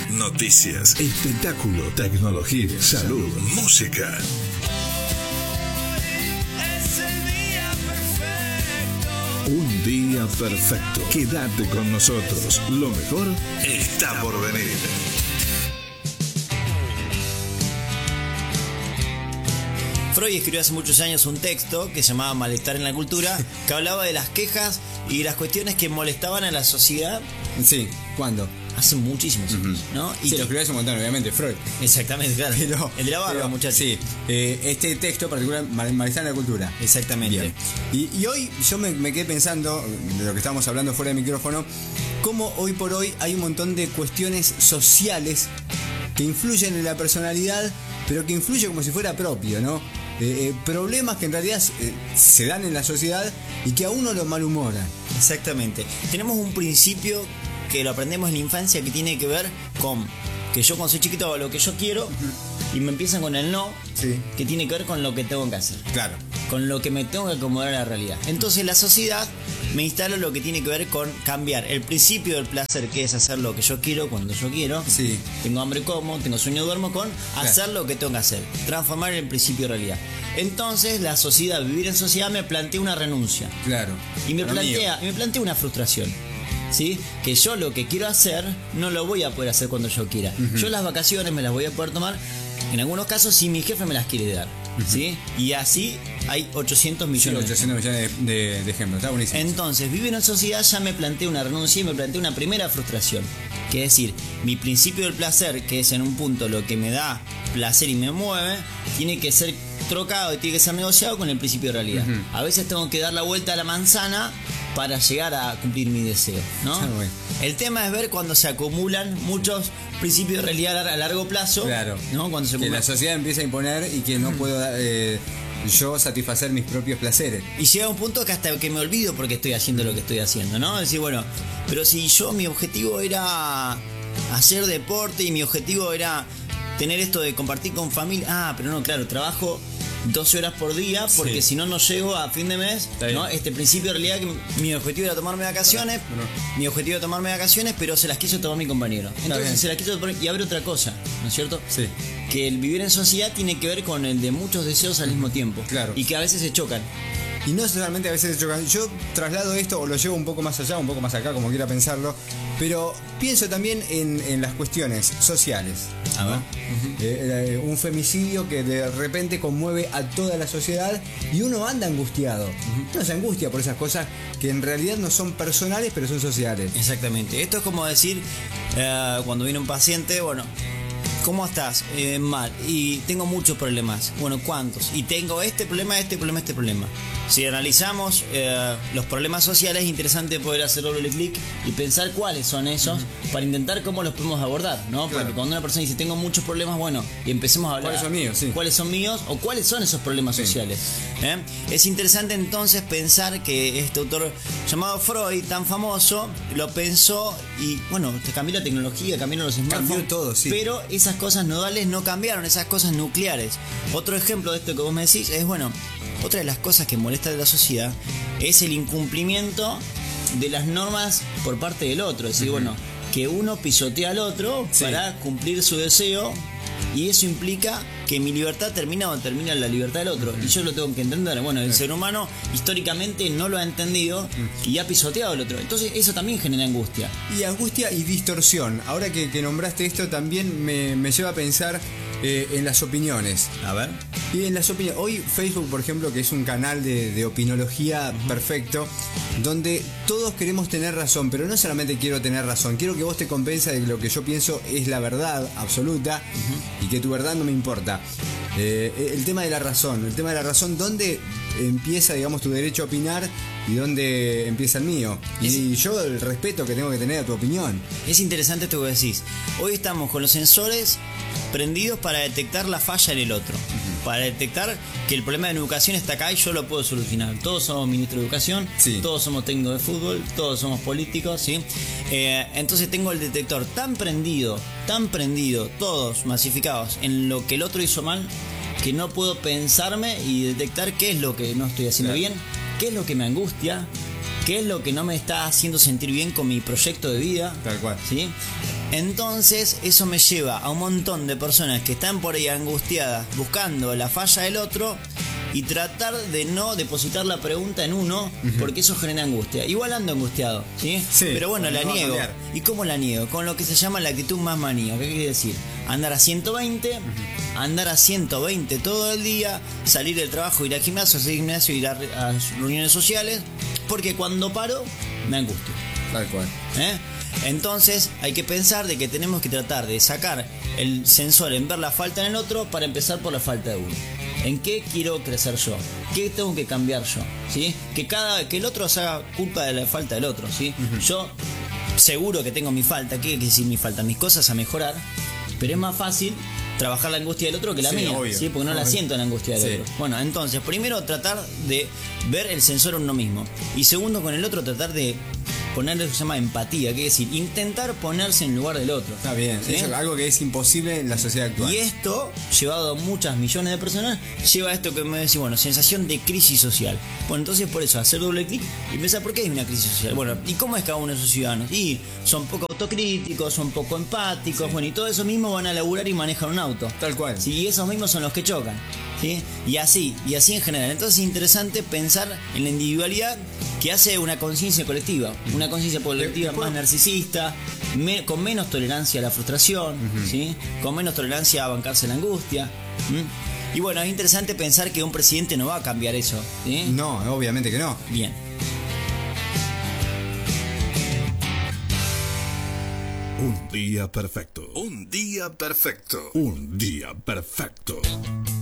Noticias, espectáculo, tecnología, salud, música. Un día perfecto. Quédate con nosotros. Lo mejor está por venir. Freud escribió hace muchos años un texto que se llamaba Malestar en la cultura, que hablaba de las quejas y las cuestiones que molestaban a la sociedad. Sí, ¿cuándo? Hace muchísimos años, ¿no? Y sí, lo escribió hace un montón, obviamente, Freud. Exactamente, claro. Pero, el de la barba, muchachos. Sí, este texto particular, Malestar en la cultura. Exactamente. Y hoy yo me quedé pensando, de lo que estábamos hablando fuera de micrófono, cómo hoy por hoy hay un montón de cuestiones sociales que influyen en la personalidad, pero que influyen como si fuera propio, ¿no? Problemas que en realidad se dan en la sociedad y que a uno lo malhumoran. Exactamente. Tenemos un principio que lo aprendemos en la infancia que tiene que ver con que yo cuando soy chiquito hago lo que yo quiero y me empiezan con el no, sí, que tiene que ver con lo que tengo que hacer. Claro. Con lo que me tengo que acomodar a la realidad. Entonces la sociedad me instala lo que tiene que ver con cambiar el principio del placer, que es hacer lo que yo quiero cuando yo quiero. Sí. Tengo hambre, como, tengo sueño, duermo, con hacer lo que tengo que hacer. Transformar el principio de realidad. Entonces la sociedad, vivir en sociedad me plantea una renuncia. Claro. Y me plantea una frustración. ¿Sí? Que yo lo que quiero hacer no lo voy a poder hacer cuando yo quiera. Yo las vacaciones me las voy a poder tomar en algunos casos si mi jefe me las quiere dar. ¿Sí? Y así hay 800 millones. Sí, 800 millones de ejemplos, está buenísimo. Entonces, vivir en sociedad ya me plantea una renuncia y me plantea una primera frustración. Que es decir, mi principio del placer, que es en un punto lo que me da placer y me mueve, tiene que ser trocado y tiene que ser negociado con el principio de realidad. A veces tengo que dar la vuelta a la manzana para llegar a cumplir mi deseo, ¿no? Bueno. El tema es ver cuando se acumulan muchos principios de realidad a largo plazo. Claro. ¿No? Cuando se que la sociedad empieza a imponer y que no puedo yo satisfacer mis propios placeres. Y llega un punto que hasta que me olvido porque estoy haciendo lo que estoy haciendo, ¿no? Es decir, bueno, pero si mi objetivo era hacer deporte y mi objetivo era tener esto de compartir con familia. Pero no, claro, trabajo 12 horas por día porque si no llego a fin de mes, ¿no? Este principio de realidad que mi objetivo era tomarme vacaciones, pero se las quiso tomar mi compañero. Entonces se las quiso tomar y abre otra cosa, ¿no es cierto? Sí. Que el vivir en sociedad tiene que ver con el de muchos deseos al mismo tiempo. Claro. Y que a veces se chocan. Y no solamente a veces se chocan. Yo traslado esto o lo llevo un poco más allá, un poco más acá, como quiera pensarlo. Pero pienso también en las cuestiones sociales. A ver. Un femicidio que de repente conmueve a toda la sociedad y uno anda angustiado. Uno se angustia por esas cosas que en realidad no son personales, pero son sociales. Exactamente. Esto es como decir, cuando viene un paciente, bueno, ¿cómo estás? Mal. Y tengo muchos problemas. Bueno, ¿cuántos? Y tengo este problema. Si analizamos los problemas sociales, es interesante poder hacer doble clic y pensar cuáles son esos para intentar cómo los podemos abordar, ¿no? Porque cuando una persona dice tengo muchos problemas, bueno, y empecemos a hablar. ¿Cuáles son míos? Sí. ¿Cuáles son míos o cuáles son esos problemas sociales? Es interesante entonces pensar que este autor llamado Freud, tan famoso, lo pensó y bueno, cambió la tecnología, cambiaron los smartphones. Cambió todo, sí. Pero esas cosas nodales no cambiaron, esas cosas nucleares. Otro ejemplo de esto que vos me decís es, bueno, otra de las cosas que molesta de la sociedad es el incumplimiento de las normas por parte del otro. Es decir, bueno, que uno pisotea al otro para cumplir su deseo y eso implica que mi libertad termina o termina la libertad del otro. Y yo lo tengo que entender. Bueno, el ser humano históricamente no lo ha entendido y ha pisoteado al otro. Entonces eso también genera angustia. Y angustia y distorsión. Ahora que nombraste esto también me lleva a pensar en las opiniones. A ver. Y en las opiniones. Hoy Facebook, por ejemplo, que es un canal de opinología perfecto, donde todos queremos tener razón, pero no solamente quiero tener razón, quiero que vos te convenzas de que lo que yo pienso es la verdad absoluta y que tu verdad no me importa. El tema de la razón, ¿dónde empieza, digamos, tu derecho a opinar y dónde empieza el mío? Y yo el respeto que tengo que tener a tu opinión. Es interesante esto que decís. Hoy estamos con los sensores prendidos para detectar la falla en el otro, para detectar que el problema de la educación está acá y yo lo puedo solucionar. Todos somos ministros de educación, todos somos técnicos de fútbol, todos somos políticos, ¿sí? Entonces tengo el detector tan prendido, todos masificados en lo que el otro hizo mal, que no puedo pensarme y detectar qué es lo que no estoy haciendo bien, qué es lo que me angustia, qué es lo que no me está haciendo sentir bien con mi proyecto de vida. Tal cual. ¿Sí? Entonces eso me lleva a un montón de personas que están por ahí angustiadas buscando la falla del otro y tratar de no depositar la pregunta en uno, porque eso genera angustia. Igual ando angustiado, ¿sí? Sí, pero bueno, la no va a niego. cambiar. ¿Y cómo la niego? Con lo que se llama la actitud más manía. ¿Qué quiere decir? Andar a 120, andar a 120 todo el día, salir del trabajo, ir al gimnasio, hacer gimnasio, ir a reuniones sociales, porque cuando paro me angustio. Tal cual. Entonces hay que pensar de que tenemos que tratar de sacar el sensor en ver la falta en el otro para empezar por la falta de uno. ¿En qué quiero crecer yo? ¿Qué tengo que cambiar yo? ¿Sí? Que el otro se haga culpa de la falta del otro, ¿sí? Yo seguro que tengo mi falta. ¿Qué quiere decir mi falta? Mis cosas a mejorar, pero es más fácil trabajar la angustia del otro que la mía, obvio. ¿sí? Porque no la siento en la angustia del Sí. otro. Bueno, entonces, primero tratar de ver el sensor en uno mismo. Y segundo, con el otro tratar de ponerle lo que se llama empatía, que es decir, intentar ponerse en lugar del otro. Está bien. ¿Sí? Es algo que es imposible en la sociedad actual. Y esto, llevado a muchas millones de personas, lleva a esto que me decís, bueno, sensación de crisis social. Bueno, entonces por eso, hacer doble clic y pensar por qué hay una crisis social. Bueno, ¿y cómo es cada uno de esos ciudadanos? Y son poco autocríticos, son poco empáticos, bueno, y todo eso mismo van a laburar y manejan un auto. Tal cual. Sí, y esos mismos son los que chocan. ¿Sí? Y así en general. Entonces es interesante pensar en la individualidad que hace una conciencia colectiva. Una conciencia colectiva más narcisista, con menos tolerancia a la frustración, ¿sí? Con menos tolerancia a bancarse la angustia. Y bueno, es interesante pensar que un presidente no va a cambiar eso, ¿sí? No, obviamente que no. Bien. Un día perfecto. Un día perfecto. Un día perfecto.